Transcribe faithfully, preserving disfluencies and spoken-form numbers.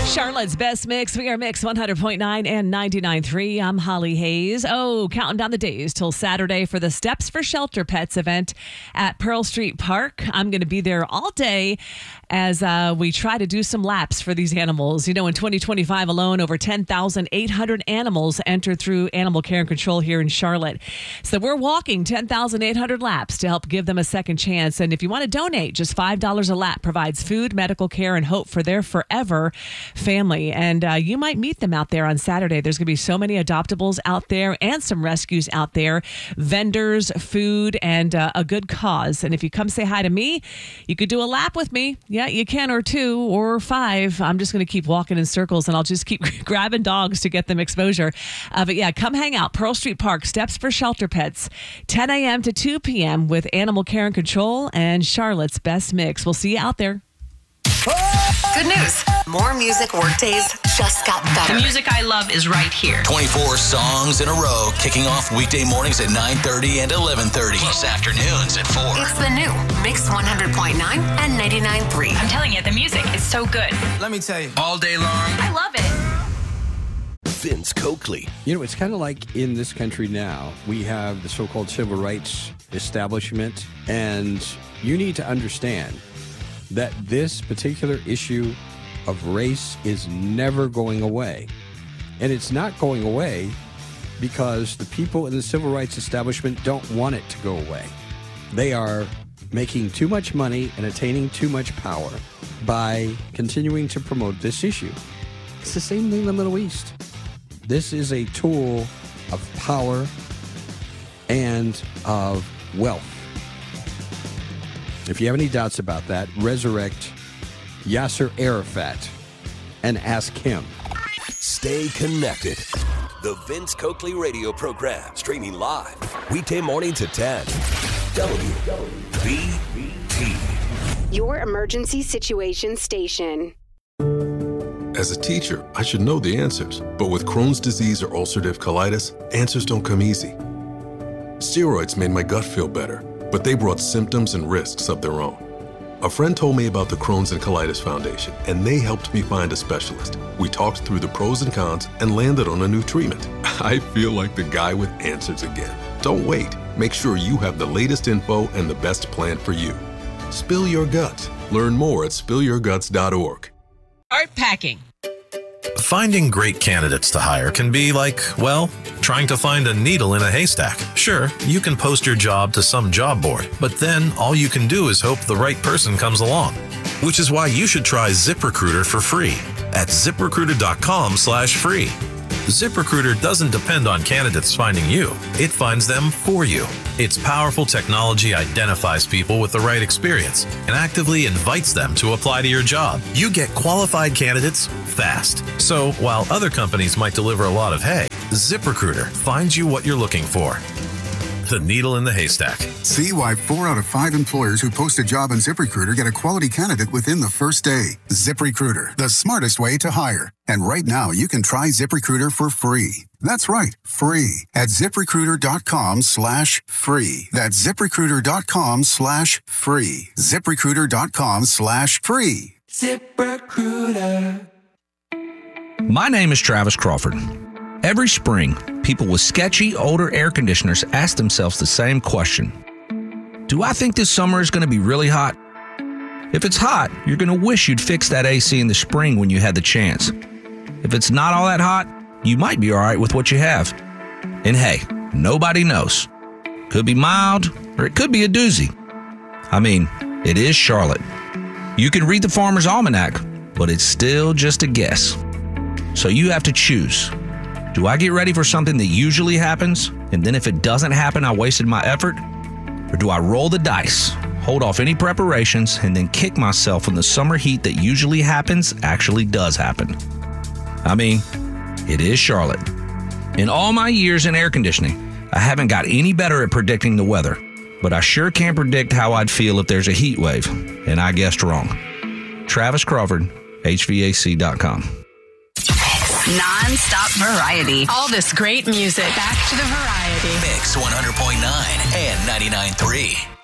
Charlotte's Best Mix. We are Mix one hundred point nine and ninety-nine point three. I'm Holly Hayes. Oh, counting down the days till Saturday for the Steps for Shelter Pets event at Pearl Street Park. I'm going to be there all day as uh, we try to do some laps for these animals. You know, in twenty twenty-five alone, over ten thousand eight hundred animals entered through Animal Care and Control here in Charlotte. So we're walking ten thousand eight hundred laps to help give them a second chance. And if you want to donate, just five dollars a lap provides food, medical care, and hope for their forever family. And uh, you might meet them out there on Saturday. There's going to be so many adoptables out there and some rescues out there, vendors, food, and uh, a good cause. And if you come say hi to me, you could do a lap with me. Yeah, you can, or two or five. I'm just going to keep walking in circles, and I'll just keep grabbing dogs to get them exposure. Uh, but yeah, come hang out. Pearl Street Park, Steps for Shelter Pets, ten a.m. to two p.m. with Animal Care and Control and Charlotte's Best Mix. We'll see you out there. Good news. More music workdays just got better. The music I love is right here. twenty-four songs in a row, kicking off weekday mornings at nine thirty and eleven thirty, plus afternoons at four. It's the new Mix one hundred point nine and ninety-nine point three. I'm telling you, the music is so good. Let me tell you. All day long. I love it. Vince Coakley. You know, it's kind of like in this country now, we have the so-called civil rights establishment, and you need to understand that this particular issue of race is never going away. And it's not going away because the people in the civil rights establishment don't want it to go away. They are making too much money and attaining too much power by continuing to promote this issue. It's the same thing in the Middle East. This is a tool of power and of wealth. If you have any doubts about that, resurrect Yasser Arafat and ask him. Stay connected. The Vince Coakley radio program, streaming live weekday mornings at ten. W B T. Your emergency situation station. As a teacher, I should know the answers. But with Crohn's disease or ulcerative colitis, answers don't come easy. Steroids made my gut feel better, but they brought symptoms and risks of their own. A friend told me about the Crohn's and Colitis Foundation, and they helped me find a specialist. We talked through the pros and cons and landed on a new treatment. I feel like the guy with answers again. Don't wait. Make sure you have the latest info and the best plan for you. Spill your guts. Learn more at spill your guts dot org. Art packing. Finding great candidates to hire can be like, well, trying to find a needle in a haystack. Sure, you can post your job to some job board, but then all you can do is hope the right person comes along. Which is why you should try ZipRecruiter for free at zip recruiter dot com slash free. ZipRecruiter doesn't depend on candidates finding you. It finds them for you. Its powerful technology identifies people with the right experience and actively invites them to apply to your job. You get qualified candidates fast. So while other companies might deliver a lot of hay, ZipRecruiter finds you what you're looking for. The needle in the haystack. See why four out of five employers who post a job on ZipRecruiter get a quality candidate within the first day. ZipRecruiter, the smartest way to hire. And right now, you can try ZipRecruiter for free. That's right, free at zip recruiter dot com slash free. That's zip recruiter dot com slash free. zip recruiter dot com slash free. ZipRecruiter. My name is Travis Crawford. Every spring, people with sketchy, older air conditioners ask themselves the same question. Do I think this summer is going to be really hot? If it's hot, you're going to wish you'd fix that A C in the spring when you had the chance. If it's not all that hot, you might be all right with what you have. And hey, nobody knows. Could be mild, or it could be a doozy. I mean, it is Charlotte. You can read the Farmer's Almanac, but it's still just a guess. So you have to choose. Do I get ready for something that usually happens, and then if it doesn't happen, I wasted my effort? Or do I roll the dice, hold off any preparations, and then kick myself when the summer heat that usually happens actually does happen? I mean, it is Charlotte. In all my years in air conditioning, I haven't got any better at predicting the weather, but I sure can't predict how I'd feel if there's a heat wave, and I guessed wrong. Travis Crawford, H V A C dot com. Non-stop variety. All this great music. Back to the variety. Mix one hundred point nine and ninety-nine point three.